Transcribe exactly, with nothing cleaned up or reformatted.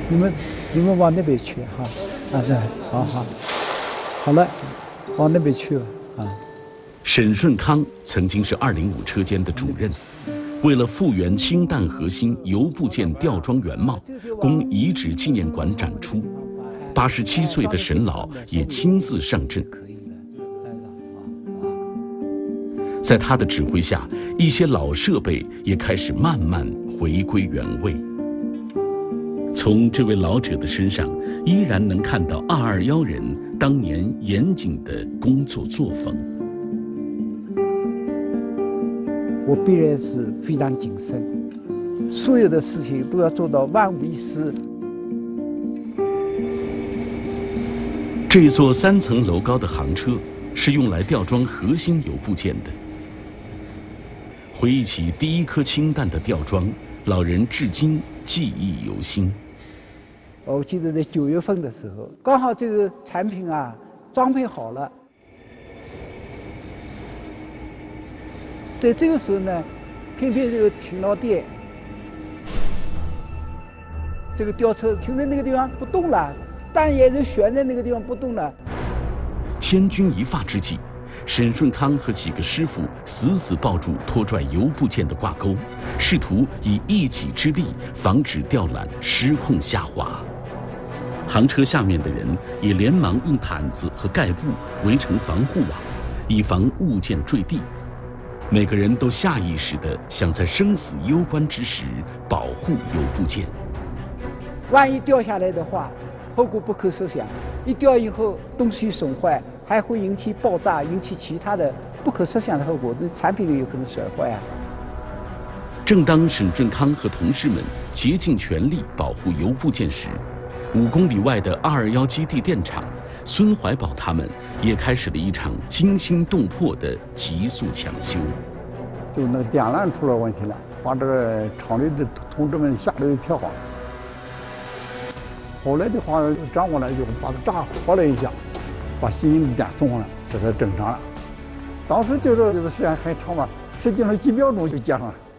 你们你们往那边去哈，啊对，好好，好了，往那边去吧啊。 沈顺康曾经是二零五车间的主任，为了复原氢弹核心油部件吊装原貌，供遗址纪念馆展出。八十七岁的沈老也亲自上阵。在他的指挥下，一些老设备也开始慢慢回归原位。从这位老者的身上，依然能看到二二幺人当年严谨的工作作风。 我必然是非常谨慎，所有的事情都要做到万无一失。 这座三层楼高的航车是用来吊装核心油部件的。回忆起第一颗氢弹的吊装，老人至今记忆犹新。 我记得在九月份的时候，刚好这个产品啊装配好了，在这个时候呢，偏偏这个停了电，这个吊车停在那个地方不动了，弹也就悬在那个地方不动了。 千钧一发之际，沈顺康和几个师傅死死抱住拖拽油部件的挂钩，试图以一己之力防止吊缆失控下滑。航车下面的人也连忙用毯子和盖布围成防护网，以防物件坠地。每个人都下意识地想在生死攸关之时保护油部件。 万一掉下来的话，后果不可设想。一掉以后，东西损坏，还会引起爆炸，引起其他的不可设想的后果，那产品也有可能损坏啊。 正当沈顺康和同事们竭尽全力保护油部件时，五公里外的二二幺基地电厂，孙怀宝他们也开始了一场惊心动魄的急速抢修。 就那个电缆出了问题了，把这个厂里的同志们吓得一跳啊。后来的话，长官来就把它炸活了一下，把新引电送上来，这才正常了。当时就是这个时间很长嘛，实际上几秒钟就接上了。